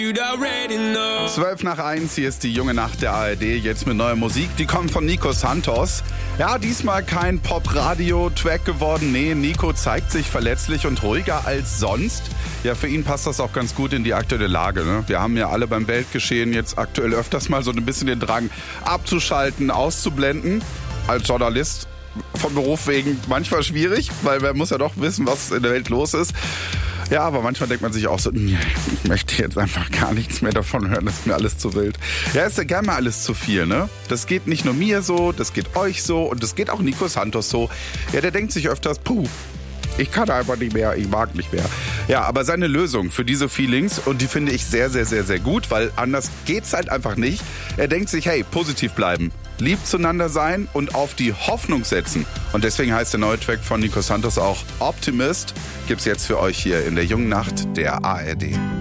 12:01, hier ist die junge Nacht der ARD, jetzt mit neuer Musik. Die kommt von Nico Santos. Ja, diesmal kein Pop-Radio-Track geworden. Nee, Nico zeigt sich verletzlich und ruhiger als sonst. Ja, für ihn passt das auch ganz gut in die aktuelle Lage. Ne? Wir haben ja alle beim Weltgeschehen jetzt aktuell öfters mal so ein bisschen den Drang abzuschalten, auszublenden. Als Journalist von Beruf wegen manchmal schwierig, weil man muss ja doch wissen, was in der Welt los ist. Ja, aber manchmal denkt man sich auch so, ich möchte jetzt einfach gar nichts mehr davon hören, das ist mir alles zu wild. Ja, ist ja gerne mal alles zu viel, ne? Das geht nicht nur mir so, das geht euch so und das geht auch Nico Santos so. Ja, der denkt sich öfters, ich kann einfach nicht mehr, ich mag nicht mehr. Ja, aber seine Lösung für diese Feelings, und die finde ich sehr, sehr, sehr, sehr gut, weil anders geht's halt einfach nicht. Er denkt sich, hey, positiv bleiben, lieb zueinander sein und auf die Hoffnung setzen. Und deswegen heißt der neue Track von Nico Santos auch Optimist. Gibt's jetzt für euch hier in der jungen Nacht der ARD.